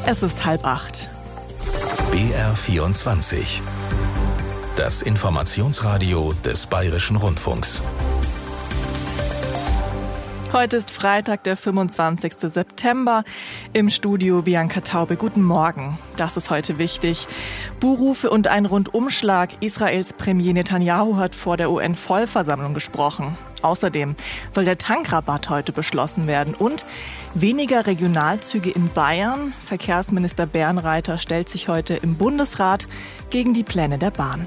Es ist 7:30. BR24. Das Informationsradio des Bayerischen Rundfunks. Heute ist Freitag, der 25. September. Im Studio Bianca Taube. Guten Morgen. Das ist heute wichtig. Buhrufe und ein Rundumschlag. Israels Premier Netanyahu hat vor der UN-Vollversammlung gesprochen. Außerdem soll der Tankrabatt heute beschlossen werden. Und weniger Regionalzüge in Bayern. Verkehrsminister Bernreiter stellt sich heute im Bundesrat gegen die Pläne der Bahn.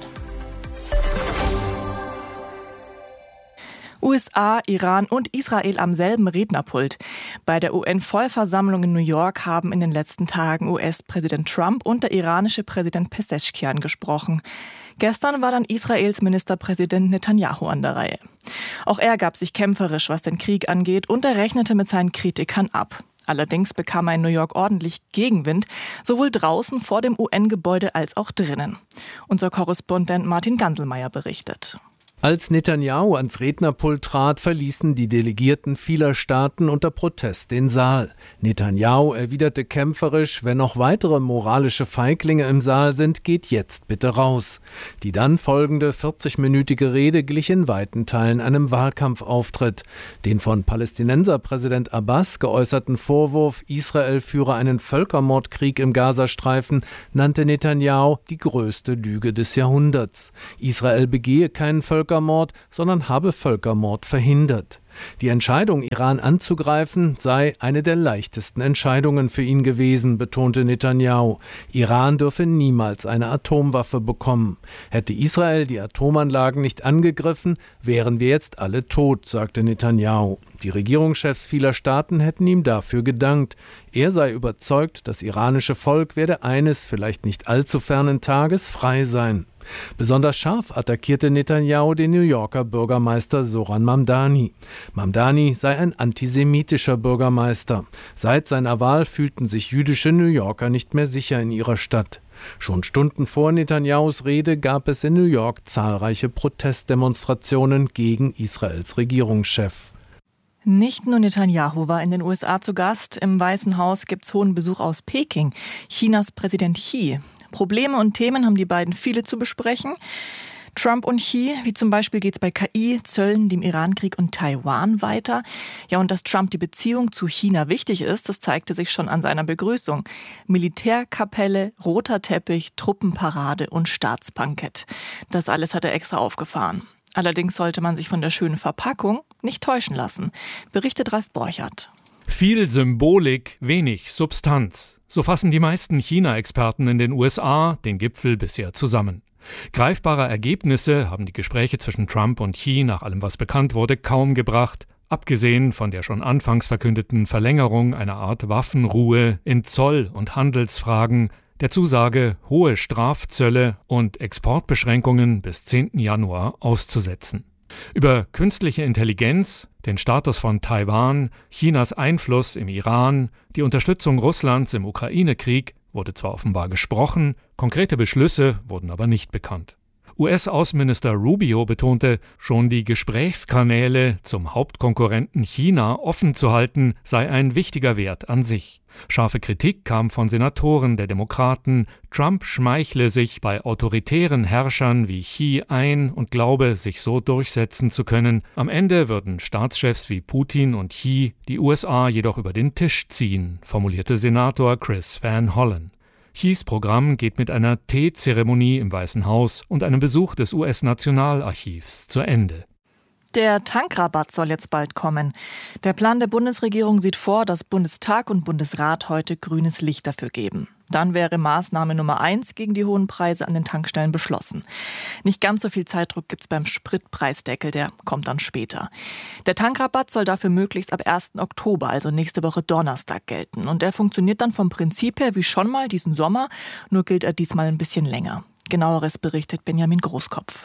USA, Iran und Israel am selben Rednerpult. Bei der UN-Vollversammlung in New York haben in den letzten Tagen US-Präsident Trump und der iranische Präsident Pezeshkian gesprochen. Gestern war dann Israels Ministerpräsident Netanyahu an der Reihe. Auch er gab sich kämpferisch, was den Krieg angeht, und er rechnete mit seinen Kritikern ab. Allerdings bekam er in New York ordentlich Gegenwind, sowohl draußen vor dem UN-Gebäude als auch drinnen. Unser Korrespondent Martin Gandelmeier berichtet. Als Netanyahu ans Rednerpult trat, verließen die Delegierten vieler Staaten unter Protest den Saal. Netanyahu erwiderte kämpferisch: Wenn noch weitere moralische Feiglinge im Saal sind, geht jetzt bitte raus. Die dann folgende 40-minütige Rede glich in weiten Teilen einem Wahlkampfauftritt. Den von Palästinenserpräsident Abbas geäußerten Vorwurf, Israel führe einen Völkermordkrieg im Gazastreifen, nannte Netanyahu die größte Lüge des Jahrhunderts. Israel begehe keinen Völkermord, sondern habe Völkermord verhindert. Die Entscheidung, Iran anzugreifen, sei eine der leichtesten Entscheidungen für ihn gewesen, betonte Netanyahu. Iran dürfe niemals eine Atomwaffe bekommen. Hätte Israel die Atomanlagen nicht angegriffen, wären wir jetzt alle tot, sagte Netanyahu. Die Regierungschefs vieler Staaten hätten ihm dafür gedankt. Er sei überzeugt, das iranische Volk werde eines, vielleicht nicht allzu fernen Tages frei sein. Besonders scharf attackierte Netanyahu den New Yorker Bürgermeister Zohran Mamdani. Mamdani sei ein antisemitischer Bürgermeister. Seit seiner Wahl fühlten sich jüdische New Yorker nicht mehr sicher in ihrer Stadt. Schon Stunden vor Netanyahus Rede gab es in New York zahlreiche Protestdemonstrationen gegen Israels Regierungschef. Nicht nur Netanyahu war in den USA zu Gast. Im Weißen Haus gibt's hohen Besuch aus Peking. Chinas Präsident Xi. Probleme und Themen haben die beiden viele zu besprechen. Trump und Xi, wie zum Beispiel geht's bei KI, Zöllen, dem Irankrieg und Taiwan weiter. Ja, und dass Trump die Beziehung zu China wichtig ist, das zeigte sich schon an seiner Begrüßung. Militärkapelle, roter Teppich, Truppenparade und Staatsbankett. Das alles hat er extra aufgefahren. Allerdings sollte man sich von der schönen Verpackung nicht täuschen lassen, berichtet Ralf Borchert. Viel Symbolik, wenig Substanz. So fassen die meisten China-Experten in den USA den Gipfel bisher zusammen. Greifbare Ergebnisse haben die Gespräche zwischen Trump und Xi nach allem, was bekannt wurde, kaum gebracht, abgesehen von der schon anfangs verkündeten Verlängerung einer Art Waffenruhe in Zoll- und Handelsfragen, der Zusage, hohe Strafzölle und Exportbeschränkungen bis 10. Januar auszusetzen. Über künstliche Intelligenz, den Status von Taiwan, Chinas Einfluss im Iran, die Unterstützung Russlands im Ukraine-Krieg wurde zwar offenbar gesprochen, konkrete Beschlüsse wurden aber nicht bekannt. US-Außenminister Rubio betonte, schon die Gesprächskanäle zum Hauptkonkurrenten China offen zu halten, sei ein wichtiger Wert an sich. Scharfe Kritik kam von Senatoren der Demokraten, Trump schmeichle sich bei autoritären Herrschern wie Xi ein und glaube, sich so durchsetzen zu können. Am Ende würden Staatschefs wie Putin und Xi die USA jedoch über den Tisch ziehen, formulierte Senator Chris Van Hollen. Xis Programm geht mit einer Teezeremonie im Weißen Haus und einem Besuch des US-Nationalarchivs zu Ende. Der Tankrabatt soll jetzt bald kommen. Der Plan der Bundesregierung sieht vor, dass Bundestag und Bundesrat heute grünes Licht dafür geben. Dann wäre Maßnahme Nummer 1 gegen die hohen Preise an den Tankstellen beschlossen. Nicht ganz so viel Zeitdruck gibt's beim Spritpreisdeckel, der kommt dann später. Der Tankrabatt soll dafür möglichst ab 1. Oktober, also nächste Woche Donnerstag, gelten. Und der funktioniert dann vom Prinzip her wie schon mal diesen Sommer, nur gilt er diesmal ein bisschen länger. Genaueres berichtet Benjamin Großkopf.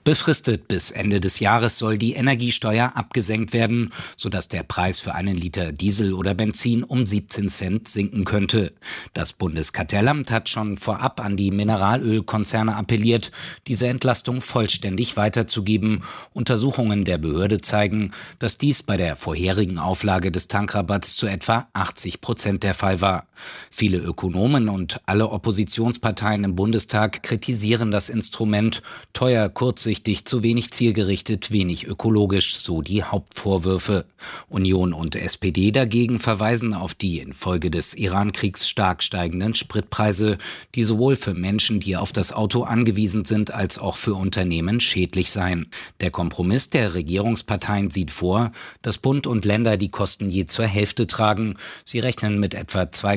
Befristet bis Ende des Jahres soll die Energiesteuer abgesenkt werden, sodass der Preis für einen Liter Diesel oder Benzin um 17 Cent sinken könnte. Das Bundeskartellamt hat schon vorab an die Mineralölkonzerne appelliert, diese Entlastung vollständig weiterzugeben. Untersuchungen der Behörde zeigen, dass dies bei der vorherigen Auflage des Tankrabatts zu etwa 80% der Fall war. Viele Ökonomen und alle Oppositionsparteien im Bundestag kritisieren das Instrument. Teuer, kurzsichtig, zu wenig zielgerichtet, wenig ökologisch, so die Hauptvorwürfe. Union und SPD dagegen verweisen auf die infolge des Iran-Kriegs stark steigenden Spritpreise, die sowohl für Menschen, die auf das Auto angewiesen sind, als auch für Unternehmen schädlich seien. Der Kompromiss der Regierungsparteien sieht vor, dass Bund und Länder die Kosten je zur Hälfte tragen. Sie rechnen mit etwa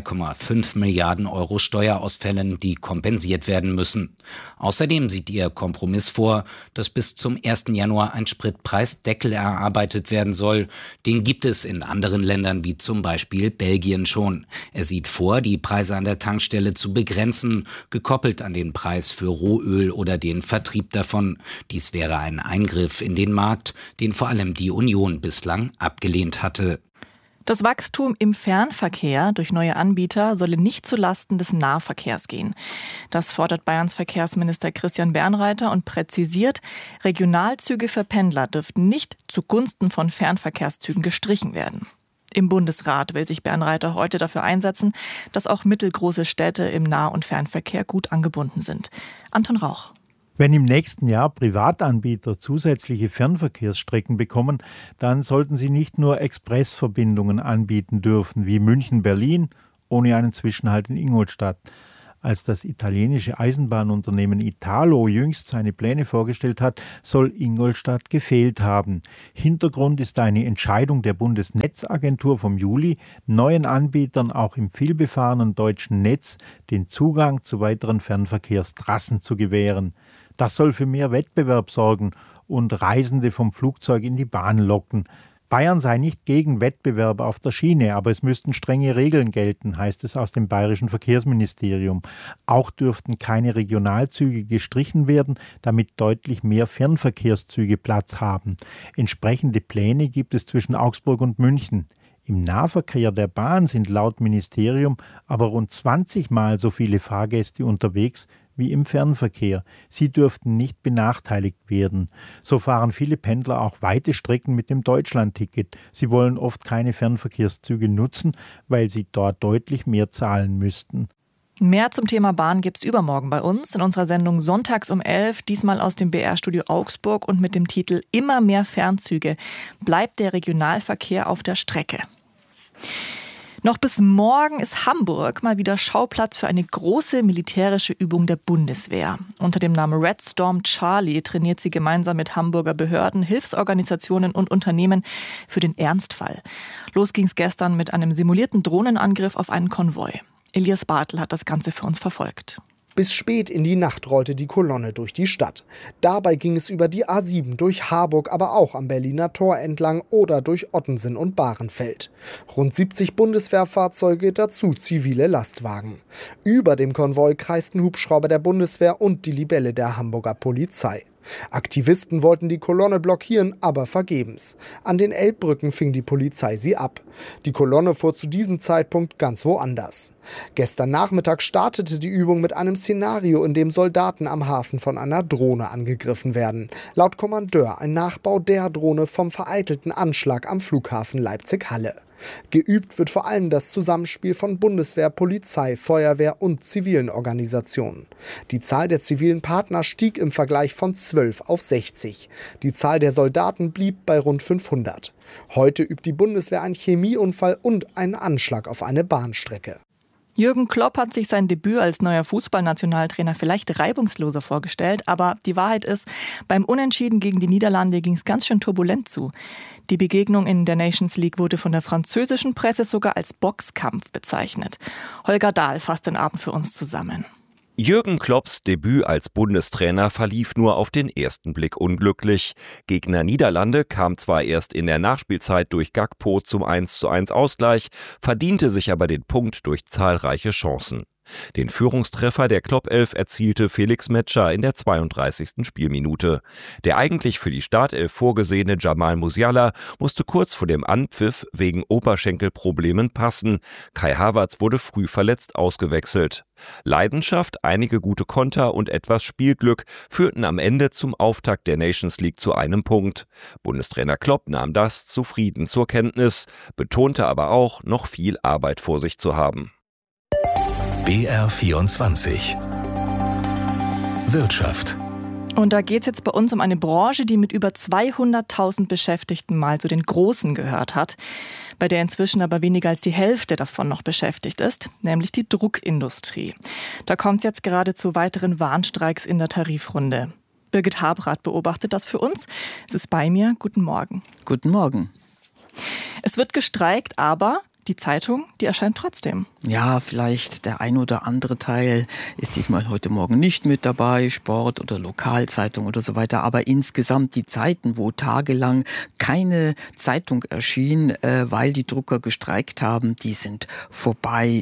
2,5 Milliarden Euro Steuerausfällen, die kompensiert werden müssen. Außerdem sieht ihr Kompromiss vor, dass bis zum 1. Januar ein Spritpreisdeckel erarbeitet werden soll. Den gibt es in anderen Ländern wie zum Beispiel Belgien schon. Er sieht vor, die Preise an der Tankstelle zu begrenzen, gekoppelt an den Preis für Rohöl oder den Vertrieb davon. Dies wäre ein Eingriff in den Markt, den vor allem die Union bislang abgelehnt hatte. Das Wachstum im Fernverkehr durch neue Anbieter solle nicht zulasten des Nahverkehrs gehen. Das fordert Bayerns Verkehrsminister Christian Bernreiter und präzisiert, Regionalzüge für Pendler dürften nicht zugunsten von Fernverkehrszügen gestrichen werden. Im Bundesrat will sich Bernreiter heute dafür einsetzen, dass auch mittelgroße Städte im Nah- und Fernverkehr gut angebunden sind. Anton Rauch. Wenn im nächsten Jahr Privatanbieter zusätzliche Fernverkehrsstrecken bekommen, dann sollten sie nicht nur Expressverbindungen anbieten dürfen, wie München-Berlin, ohne einen Zwischenhalt in Ingolstadt. Als das italienische Eisenbahnunternehmen Italo jüngst seine Pläne vorgestellt hat, soll Ingolstadt gefehlt haben. Hintergrund ist eine Entscheidung der Bundesnetzagentur vom Juli, neuen Anbietern auch im vielbefahrenen deutschen Netz den Zugang zu weiteren Fernverkehrstrassen zu gewähren. Das soll für mehr Wettbewerb sorgen und Reisende vom Flugzeug in die Bahn locken. Bayern sei nicht gegen Wettbewerb auf der Schiene, aber es müssten strenge Regeln gelten, heißt es aus dem bayerischen Verkehrsministerium. Auch dürften keine Regionalzüge gestrichen werden, damit deutlich mehr Fernverkehrszüge Platz haben. Entsprechende Pläne gibt es zwischen Augsburg und München. Im Nahverkehr der Bahn sind laut Ministerium aber rund 20 Mal so viele Fahrgäste unterwegs wie im Fernverkehr. Sie dürften nicht benachteiligt werden. So fahren viele Pendler auch weite Strecken mit dem Deutschlandticket. Sie wollen oft keine Fernverkehrszüge nutzen, weil sie dort deutlich mehr zahlen müssten. Mehr zum Thema Bahn gibt's übermorgen bei uns in unserer Sendung Sonntags um 11, diesmal aus dem BR-Studio Augsburg und mit dem Titel Immer mehr Fernzüge. Bleibt der Regionalverkehr auf der Strecke? Noch bis morgen ist Hamburg mal wieder Schauplatz für eine große militärische Übung der Bundeswehr. Unter dem Namen Red Storm Charlie trainiert sie gemeinsam mit Hamburger Behörden, Hilfsorganisationen und Unternehmen für den Ernstfall. Los ging's gestern mit einem simulierten Drohnenangriff auf einen Konvoi. Elias Bartel hat das Ganze für uns verfolgt. Bis spät in die Nacht rollte die Kolonne durch die Stadt. Dabei ging es über die A7 durch Harburg, aber auch am Berliner Tor entlang oder durch Ottensen und Bahrenfeld. Rund 70 Bundeswehrfahrzeuge, dazu zivile Lastwagen. Über dem Konvoi kreisten Hubschrauber der Bundeswehr und die Libelle der Hamburger Polizei. Aktivisten wollten die Kolonne blockieren, aber vergebens. An den Elbbrücken fing die Polizei sie ab. Die Kolonne fuhr zu diesem Zeitpunkt ganz woanders. Gestern Nachmittag startete die Übung mit einem Szenario, in dem Soldaten am Hafen von einer Drohne angegriffen werden. Laut Kommandeur ein Nachbau der Drohne vom vereitelten Anschlag am Flughafen Leipzig-Halle. Geübt wird vor allem das Zusammenspiel von Bundeswehr, Polizei, Feuerwehr und zivilen Organisationen. Die Zahl der zivilen Partner stieg im Vergleich von 12 auf 60. Die Zahl der Soldaten blieb bei rund 500. Heute übt die Bundeswehr einen Chemieunfall und einen Anschlag auf eine Bahnstrecke. Jürgen Klopp hat sich sein Debüt als neuer Fußballnationaltrainer vielleicht reibungsloser vorgestellt, aber die Wahrheit ist, beim Unentschieden gegen die Niederlande ging es ganz schön turbulent zu. Die Begegnung in der Nations League wurde von der französischen Presse sogar als Boxkampf bezeichnet. Holger Dahl fasst den Abend für uns zusammen. Jürgen Klopps Debüt als Bundestrainer verlief nur auf den ersten Blick unglücklich. Gegner Niederlande kam zwar erst in der Nachspielzeit durch Gakpo zum 1:1 Ausgleich, verdiente sich aber den Punkt durch zahlreiche Chancen. Den Führungstreffer der Klopp-Elf erzielte Felix Metscher in der 32. Spielminute. Der eigentlich für die Startelf vorgesehene Jamal Musiala musste kurz vor dem Anpfiff wegen Oberschenkelproblemen passen. Kai Havertz wurde früh verletzt ausgewechselt. Leidenschaft, einige gute Konter und etwas Spielglück führten am Ende zum Auftakt der Nations League zu einem Punkt. Bundestrainer Klopp nahm das zufrieden zur Kenntnis, betonte aber auch, noch viel Arbeit vor sich zu haben. BR24 Wirtschaft. Und da geht es jetzt bei uns um eine Branche, die mit über 200.000 Beschäftigten mal zu den Großen gehört hat, bei der inzwischen aber weniger als die Hälfte davon noch beschäftigt ist, nämlich die Druckindustrie. Da kommt es jetzt gerade zu weiteren Warnstreiks in der Tarifrunde. Birgit Habrath beobachtet das für uns. Es ist bei mir. Guten Morgen. Guten Morgen. Es wird gestreikt, aber die Zeitung, die erscheint trotzdem. Ja, vielleicht der ein oder andere Teil ist diesmal heute Morgen nicht mit dabei, Sport- oder Lokalzeitung oder so weiter. Aber insgesamt die Zeiten, wo tagelang keine Zeitung erschien, weil die Drucker gestreikt haben, die sind vorbei.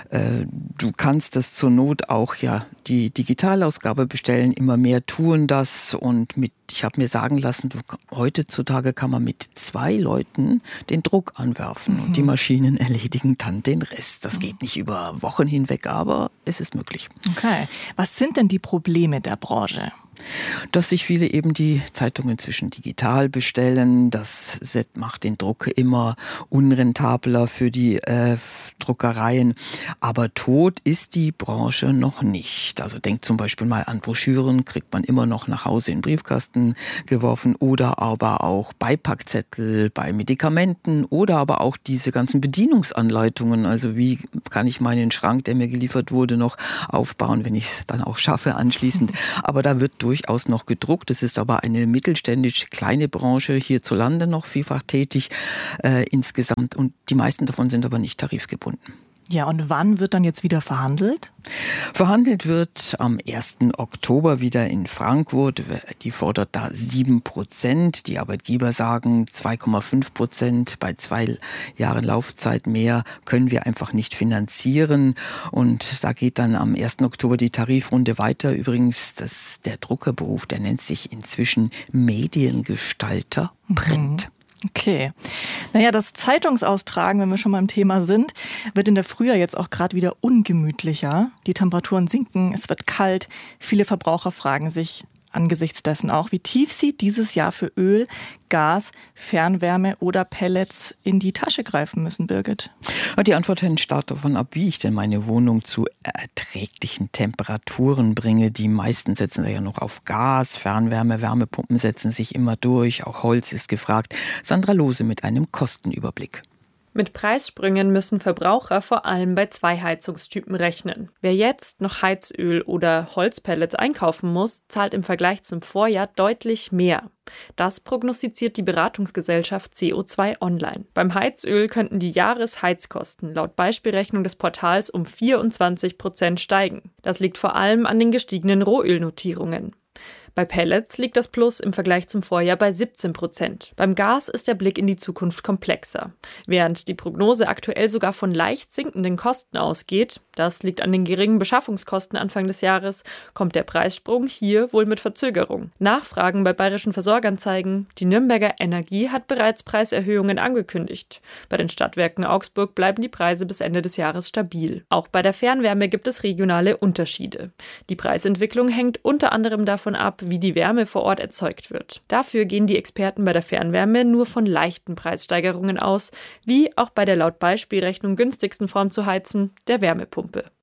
Du kannst das zur Not auch die Digitalausgabe bestellen. Immer mehr tun das und ich habe mir sagen lassen, heutzutage kann man mit 2 Leuten den Druck anwerfen und die Maschinen erledigen dann den Rest. Das geht nicht über Wochen hinweg, aber es ist möglich. Okay. Was sind denn die Probleme der Branche? Dass sich viele eben die Zeitungen inzwischen digital bestellen, das macht den Druck immer unrentabler für die Druckereien. Aber tot ist die Branche noch nicht. Also denkt zum Beispiel mal an Broschüren, kriegt man immer noch nach Hause in den Briefkasten geworfen oder aber auch Beipackzettel bei Medikamenten oder aber auch diese ganzen Bedienungsanleitungen. Also wie kann ich meinen Schrank, der mir geliefert wurde, noch aufbauen, wenn ich es dann auch schaffe anschließend. Aber da wird durchaus noch gedruckt. Es ist aber eine mittelständisch kleine Branche hierzulande noch vielfach tätig insgesamt. Und die meisten davon sind aber nicht tarifgebunden. Ja, und wann wird dann jetzt wieder verhandelt? Verhandelt wird am 1. Oktober wieder in Frankfurt. Die fordert da 7%. Die Arbeitgeber sagen 2,5%. Bei 2 Jahren Laufzeit mehr können wir einfach nicht finanzieren. Und da geht dann am 1. Oktober die Tarifrunde weiter. Übrigens, der Druckerberuf, der nennt sich inzwischen Mediengestalter Print. Okay. Naja, das Zeitungsaustragen, wenn wir schon mal im Thema sind, wird in der Frühjahr jetzt auch gerade wieder ungemütlicher. Die Temperaturen sinken, es wird kalt. Viele Verbraucher fragen sich angesichts dessen auch, wie tief sie dieses Jahr für Öl, Gas, Fernwärme oder Pellets in die Tasche greifen müssen, Birgit. Die Antwort hängt stark davon ab, wie ich denn meine Wohnung zu erträglichen Temperaturen bringe. Die meisten setzen ja noch auf Gas, Fernwärme, Wärmepumpen setzen sich immer durch. Auch Holz ist gefragt. Sandra Lohse mit einem Kostenüberblick. Mit Preissprüngen müssen Verbraucher vor allem bei 2 Heizungstypen rechnen. Wer jetzt noch Heizöl oder Holzpellets einkaufen muss, zahlt im Vergleich zum Vorjahr deutlich mehr. Das prognostiziert die Beratungsgesellschaft CO2 Online. Beim Heizöl könnten die Jahresheizkosten laut Beispielrechnung des Portals um 24% steigen. Das liegt vor allem an den gestiegenen Rohölnotierungen. Bei Pellets liegt das Plus im Vergleich zum Vorjahr bei 17%. Beim Gas ist der Blick in die Zukunft komplexer. Während die Prognose aktuell sogar von leicht sinkenden Kosten ausgeht, das liegt an den geringen Beschaffungskosten Anfang des Jahres, kommt der Preissprung hier wohl mit Verzögerung. Nachfragen bei bayerischen Versorgern zeigen, die Nürnberger Energie hat bereits Preiserhöhungen angekündigt. Bei den Stadtwerken Augsburg bleiben die Preise bis Ende des Jahres stabil. Auch bei der Fernwärme gibt es regionale Unterschiede. Die Preisentwicklung hängt unter anderem davon ab, wie die Wärme vor Ort erzeugt wird. Dafür gehen die Experten bei der Fernwärme nur von leichten Preissteigerungen aus, wie auch bei der laut Beispielrechnung günstigsten Form zu heizen, der Wärmepumpe.